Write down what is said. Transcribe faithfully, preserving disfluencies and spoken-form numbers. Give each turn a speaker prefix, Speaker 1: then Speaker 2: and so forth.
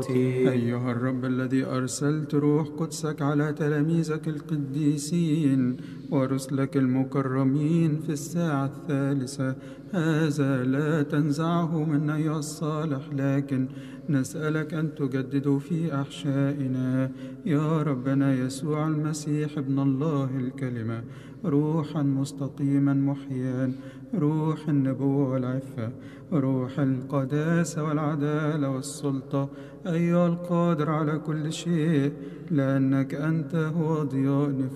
Speaker 1: أيها الرب الذي أرسلت روح قدسك على تلاميذك القديسين ورسلك المكرمين في الساعة الثالثة، هذا لا تنزعه منا أيها الصالح، لكن نسألك أن تجدد في أحشائنا يا ربنا يسوع المسيح ابن الله الكلمة، روحا مستقيما محيا، روح النبوة والعفة، روح القداسة والعدالة والسلطة، أيها القادر على كل شيء، لأنك أنت هو ضياء